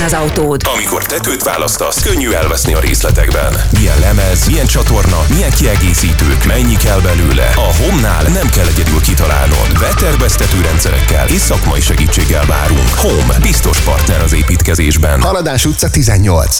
az autód. Amikor tetőt választasz, könnyű elveszni a részletekben. Milyen lemez, milyen csatorna, milyen kiegészítők, mennyi kell belőle. A Home-nál nem kell egyedül kitalálnod. Veterbeztető rendszerekkel és szakmai segítséggel várunk. Home, biztos partner az építkezésben. Haladás utca 18.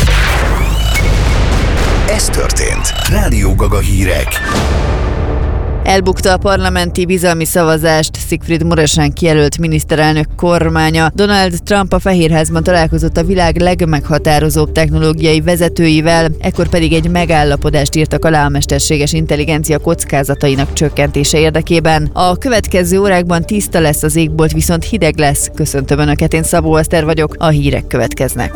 Ez történt. Rádió Gaga hírek. Elbukta a parlamenti bizalmi szavazást Siegfried Muresan kijelölt miniszterelnök kormánya. Donald Trump a Fehérházban találkozott a világ legmeghatározóbb technológiai vezetőivel, ekkor pedig egy megállapodást írtak alá a mesterséges intelligencia kockázatainak csökkentése érdekében. A következő órákban tiszta lesz az égbolt, viszont hideg lesz. Köszöntöm Önöket, én Szabó Eszter vagyok, a hírek következnek.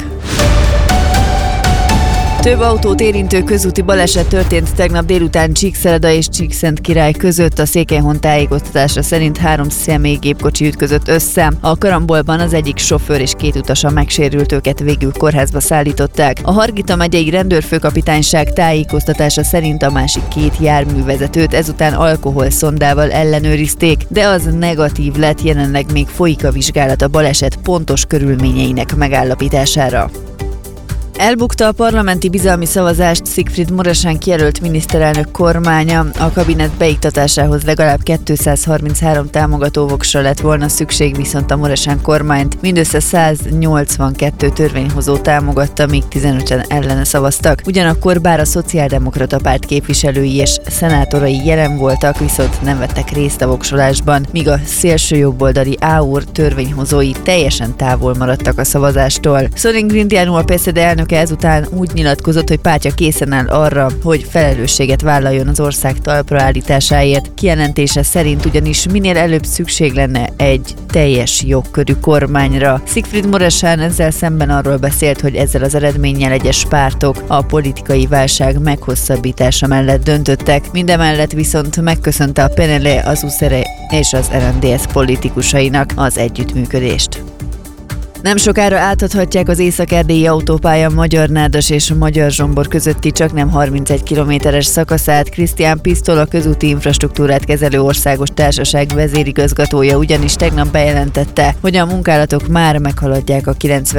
Több autót érintő közúti baleset történt tegnap délután Csíkszereda és Csíkszentkirály között. A Székelyhon tájékoztatása szerint 3 személygépkocsi ütközött össze. A karambolban az egyik sofőr és 2 utasa megsérült, őket végül kórházba szállították. A Hargita megyei rendőrfőkapitányság tájékoztatása szerint a másik 2 járművezetőt ezután alkoholszondával ellenőrizték, de az negatív lett, jelenleg még folyik a vizsgálat a baleset pontos körülményeinek megállapítására. Elbukta a parlamenti bizalmi szavazást Siegfried Muresan kijelölt miniszterelnök kormánya. A kabinet beiktatásához legalább 233 támogatóvoksra lett volna szükség, viszont a Muresan kormányt mindössze 182 törvényhozó támogatta, míg 15-en ellene szavaztak. Ugyanakkor bár a Szociáldemokrata Párt képviselői és szenátorai jelen voltak, viszont nem vettek részt a voksolásban, míg a szélsőjobboldali AUR törvényhozói teljesen távol maradtak a szavazástól. Sorin Grindeanu, a PSD elnöke ezután úgy nyilatkozott, hogy pártja készen áll arra, hogy felelősséget vállaljon az ország talpra állításáért. Kijelentése szerint ugyanis minél előbb szükség lenne egy teljes jogkörű kormányra. Siegfried Muresan ezzel szemben arról beszélt, hogy ezzel az eredménnyel egyes pártok a politikai válság meghosszabbítása mellett döntöttek. Mindemellett viszont megköszönte a PNL, az USZR és az RMDSZ politikusainak az együttműködést. Nem sokára átadhatják az észak-erdélyi autópálya Magyarnádas és Magyarzsombor közötti csaknem 31 kilométeres szakaszát. Krisztián Pisztol, a közúti infrastruktúrát kezelő országos társaság vezérigazgatója ugyanis tegnap bejelentette, hogy a munkálatok már meghaladják a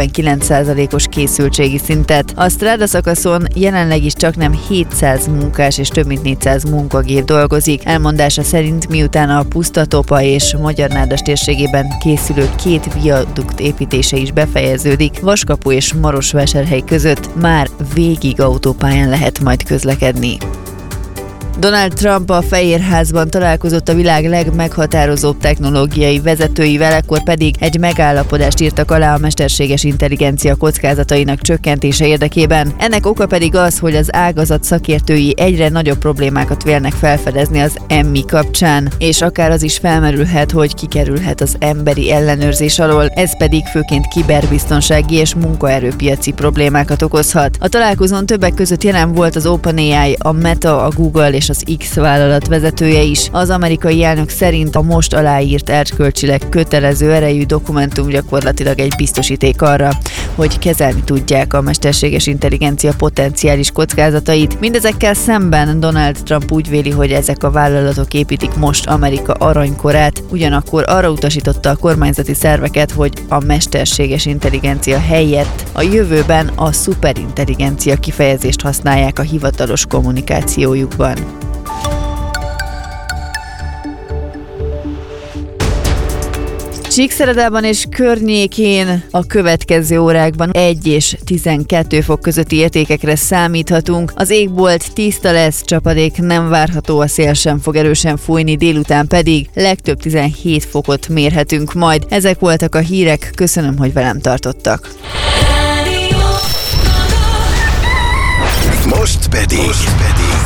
99%-os készültségi szintet. A Stráda szakaszon jelenleg is csaknem 700 munkás és több mint 400 munkagép dolgozik. Elmondása szerint miután a Pusztatopa és Magyarnádas térségében készülő 2 viadukt építése is befejeződik, Vaskapu és Marosvásárhely között már végig autópályán lehet majd közlekedni. Donald Trump a Fehérházban találkozott a világ legmeghatározóbb technológiai vezetőivel, ekkor pedig egy megállapodást írtak alá a mesterséges intelligencia kockázatainak csökkentése érdekében. Ennek oka pedig az, hogy az ágazat szakértői egyre nagyobb problémákat vélnek felfedezni az EMMI kapcsán, és akár az is felmerülhet, hogy kikerülhet az emberi ellenőrzés alól, ez pedig főként kiberbiztonsági és munkaerőpiaci problémákat okozhat. A találkozón többek között jelen volt az OpenAI, a Meta, a Google és az X vállalat vezetője is. Az amerikai elnök szerint a most aláírt erkölcsileg kötelező erejű dokumentum gyakorlatilag egy biztosíték arra, hogy kezelni tudják a mesterséges intelligencia potenciális kockázatait. Mindezekkel szemben Donald Trump úgy véli, hogy ezek a vállalatok építik most Amerika aranykorát, ugyanakkor arra utasította a kormányzati szerveket, hogy a mesterséges intelligencia helyett a jövőben a szuperintelligencia kifejezést használják a hivatalos kommunikációjukban. Csíkszeredában és környékén a következő órákban 1 és 12 fok közötti értékekre számíthatunk. Az égbolt tiszta lesz, csapadék nem várható, a szél sem fog erősen fújni, délután pedig legtöbb 17 fokot mérhetünk majd. Ezek voltak a hírek, köszönöm, hogy velem tartottak. Most pedig